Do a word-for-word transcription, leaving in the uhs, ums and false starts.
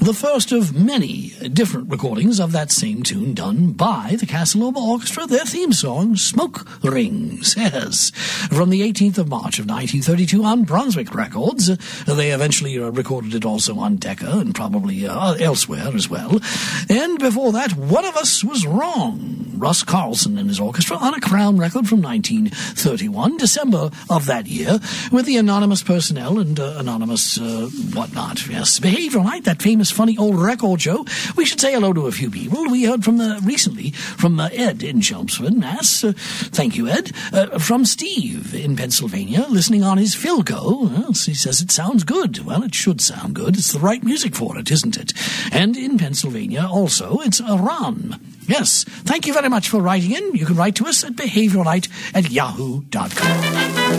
the first of many different recordings of that same tune done by the Casa Loma Orchestra, their theme song, Smoke Rings, yes, from the eighteenth of March of nineteen thirty-two on Brunswick Records. They eventually uh, recorded it also on Decca and probably uh, elsewhere as well. And before that, One of Us Was Wrong, Russ Carlson and his orchestra on a Crown record from nineteen thirty-one, December of that year, with the anonymous personnel and uh, anonymous uh, whatnot. Yes, Behavioral Night, that famous funny old record show. We should say hello to a few people. We heard from uh, recently from uh, Ed in Chelmsford, Mass. Uh, thank you, Ed. Uh, from Steve in Pennsylvania, listening on his Philco. Well, he says it sounds good. Well, it should sound good. It's the right music for it, isn't it? And in Pennsylvania also, it's uh, Ron. Yes, thank you very much for writing in. You can write to us at behavioralnight at yahoo dot com.